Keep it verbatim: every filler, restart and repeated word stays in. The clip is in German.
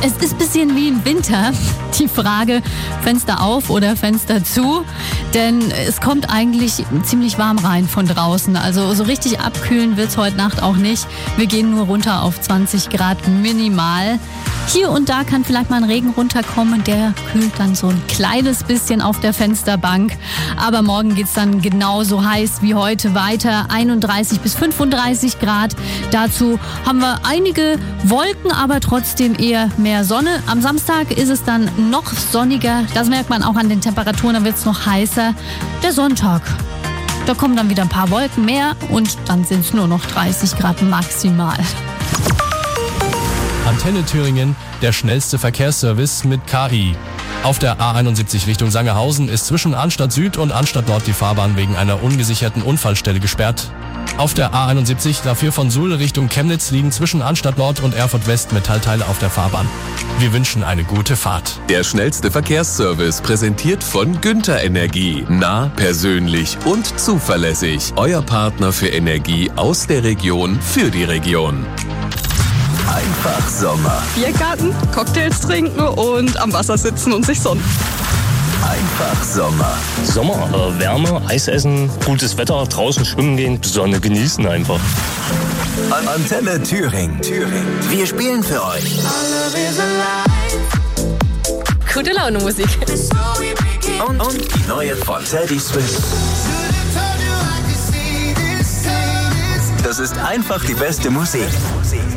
Es ist ein bisschen wie im Winter. Die Frage, Fenster auf oder Fenster zu? Denn es kommt eigentlich ziemlich warm rein von draußen. Also so richtig abkühlen wird es heute Nacht auch nicht. Wir gehen nur runter auf zwanzig Grad minimal. Hier und da kann vielleicht mal ein Regen runterkommen. Der kühlt dann so ein kleines bisschen auf der Fensterbank. Aber morgen geht's dann genauso heiß wie heute weiter. einunddreißig bis fünfunddreißig Grad. Dazu haben wir einige Wolken, aber trotzdem eher mehr Sonne. Am Samstag ist es dann noch sonniger. Das merkt man auch an den Temperaturen. Da wird's noch heißer. Der Sonntag, da kommen dann wieder ein paar Wolken mehr und dann sind es nur noch dreißig Grad maximal. Antenne Thüringen, der schnellste Verkehrsservice mit K I. Auf der A einundsiebzig Richtung Sangerhausen ist zwischen Arnstadt Süd und Arnstadt Nord die Fahrbahn wegen einer ungesicherten Unfallstelle gesperrt. Auf der A einundsiebzig dafür von Suhl Richtung Chemnitz liegen zwischen Arnstadt Nord und Erfurt West Metallteile auf der Fahrbahn. Wir wünschen eine gute Fahrt. Der schnellste Verkehrsservice präsentiert von Günther Energie. Nah, persönlich und zuverlässig. Euer Partner für Energie aus der Region für die Region. Einfach Sommer. Biergarten, Cocktails trinken und am Wasser sitzen und sich sonnen. Einfach Sommer. Sommer, äh, Wärme, Eis essen, gutes Wetter, draußen schwimmen gehen, Sonne genießen einfach. An Antenne Thüringen. Thüringen. Wir spielen für euch. Gute Laune Musik. Und, und die neue von Teddy Swift. Das ist einfach die beste Musik.